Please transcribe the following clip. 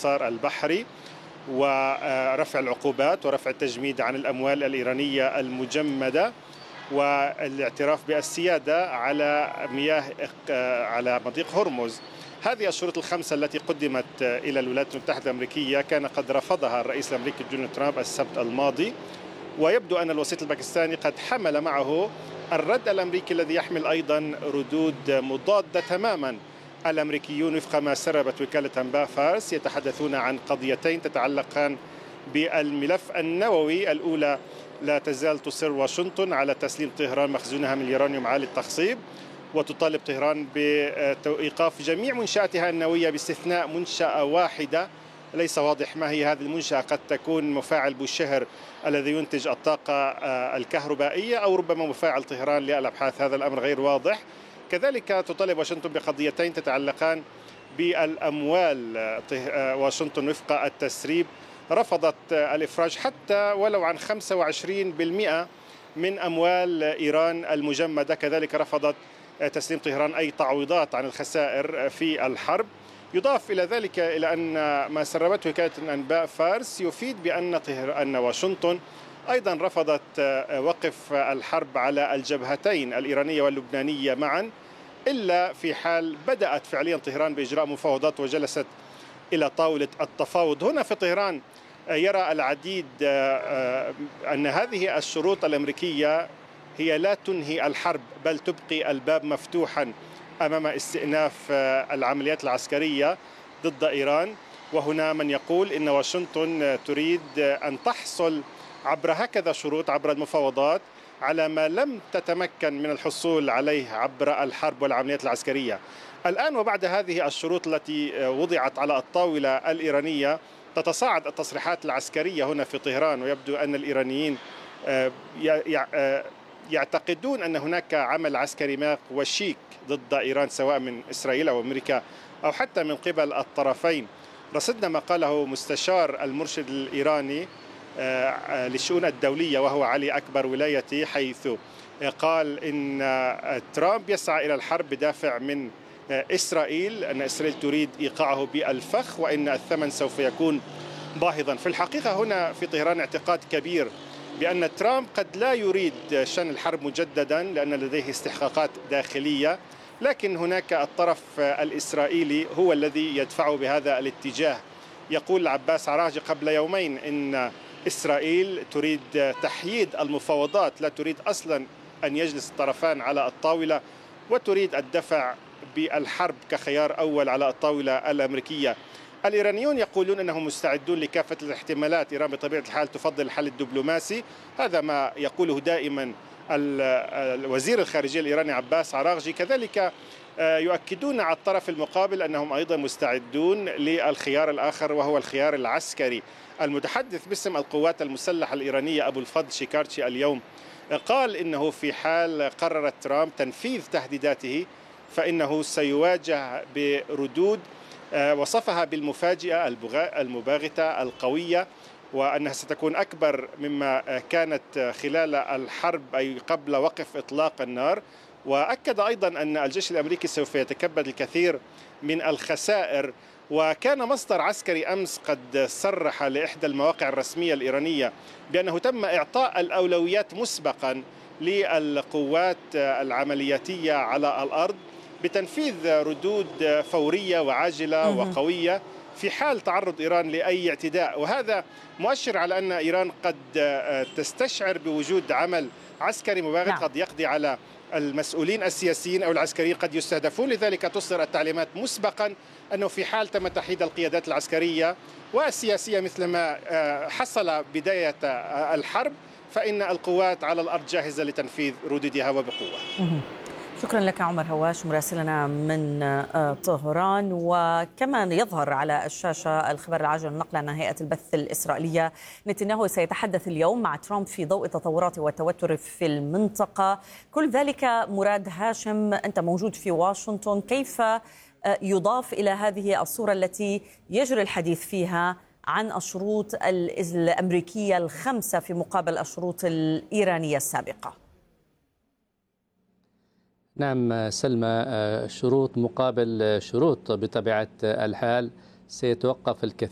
الحصار البحري ورفع العقوبات ورفع التجميد عن الأموال الإيرانية المجمدة والاعتراف بالسيادة على مياه على مضيق هرمز. هذه الشروط الخمسة التي قدمت إلى الولايات المتحدة الأمريكية كان قد رفضها الرئيس الأمريكي دونالد ترامب السبت الماضي، ويبدو أن الوسيط الباكستاني قد حمل معه الرد الأمريكي الذي يحمل أيضا ردود مضادة تماما. الأمريكيون وفق ما سربت وكالة أنباء فارس يتحدثون عن قضيتين تتعلقان بالملف النووي. الأولى لا تزال تصر واشنطن على تسليم طهران مخزونها من اليورانيوم عالي التخصيب، وتطالب طهران بإيقاف جميع منشآتها النووية باستثناء منشأة واحدة. ليس واضح ما هي هذه المنشأة، قد تكون مفاعل بوشهر الذي ينتج الطاقة الكهربائية أو ربما مفاعل طهران للأبحاث، هذا الأمر غير واضح. كذلك تطالب واشنطن بقضيتين تتعلقان بالأموال. واشنطن وفق التسريب رفضت الإفراج حتى ولو عن 25% من أموال إيران المجمدة. كذلك رفضت تسليم طهران أي تعويضات عن الخسائر في الحرب. يضاف إلى ذلك إلى أن ما سربته وكالة أنباء فارس يفيد بأن واشنطن أيضا رفضت وقف الحرب على الجبهتين الإيرانية واللبنانية معا، إلا في حال بدأت فعليا طهران بإجراء مفاوضات وجلست إلى طاولة التفاوض. هنا في طهران يرى العديد أن هذه الشروط الأمريكية هي لا تنهي الحرب، بل تبقي الباب مفتوحا أمام استئناف العمليات العسكرية ضد إيران. وهنا من يقول إن واشنطن تريد أن تحصل عبر هكذا شروط، عبر المفاوضات، على ما لم تتمكن من الحصول عليه عبر الحرب والعمليات العسكرية. الآن وبعد هذه الشروط التي وضعت على الطاولة الإيرانية تتصاعد التصريحات العسكرية هنا في طهران، ويبدو أن الإيرانيين يعتقدون أن هناك عمل عسكري ماق وشيك ضد إيران، سواء من إسرائيل أو أمريكا أو حتى من قبل الطرفين. رصدنا ما قاله مستشار المرشد الإيراني للشؤون الدولية وهو علي أكبر ولايتي، حيث قال إن ترامب يسعى إلى الحرب بدافع من إسرائيل، أن إسرائيل تريد إيقاعه بالفخ وإن الثمن سوف يكون باهظا. في الحقيقة هنا في طهران اعتقاد كبير بأن ترامب قد لا يريد شن الحرب مجددا لأن لديه استحقاقات داخلية، لكن هناك الطرف الإسرائيلي هو الذي يدفعه بهذا الاتجاه. يقول عباس عراقجي قبل يومين إن إسرائيل تريد تحييد المفاوضات، لا تريد أصلا أن يجلس الطرفان على الطاولة، وتريد الدفع بالحرب كخيار أول على الطاولة الأمريكية. الإيرانيون يقولون أنهم مستعدون لكافة الاحتمالات. إيران بطبيعة الحال تفضل الحل الدبلوماسي، هذا ما يقوله دائما الوزير الخارجية الإيراني عباس عراقجي. كذلك يؤكدون على الطرف المقابل أنهم أيضا مستعدون للخيار الآخر وهو الخيار العسكري. المتحدث باسم القوات المسلحة الإيرانية أبو الفضل شيكارتشي اليوم قال إنه في حال قرر ترامب تنفيذ تهديداته فإنه سيواجه بردود وصفها بالمفاجئة المباغتة القوية، وأنها ستكون أكبر مما كانت خلال الحرب أي قبل وقف إطلاق النار. وأكد أيضا أن الجيش الأمريكي سوف يتكبد الكثير من الخسائر. وكان مصدر عسكري أمس قد صرح لإحدى المواقع الرسمية الإيرانية بأنه تم إعطاء الأولويات مسبقا للقوات العملياتية على الأرض بتنفيذ ردود فورية وعاجلة وقوية في حال تعرض إيران لأي اعتداء. وهذا مؤشر على أن إيران قد تستشعر بوجود عمل عسكري مباغت قد يقضي على المسؤولين السياسيين أو العسكريين، قد يستهدفون. لذلك تصدر التعليمات مسبقا أنه في حال تم تحييد القيادات العسكرية والسياسية مثل ما حصل بداية الحرب، فإن القوات على الأرض جاهزة لتنفيذ ردودها وبقوة. شكرا لك عمر هواش مراسلنا من طهران. وكمان يظهر على الشاشة الخبر العاجل النقل عن هيئة البث الإسرائيلية. نتنياهو سيتحدث اليوم مع ترامب في ضوء التطورات والتوتر في المنطقة. كل ذلك مراد هاشم، أنت موجود في واشنطن، كيف يضاف إلى هذه الصورة التي يجري الحديث فيها عن الشروط الأمريكية الخمسة في مقابل الشروط الإيرانية السابقة؟ نعم سلمى، شروط مقابل شروط بطبيعة الحال. سيتوقف الكثير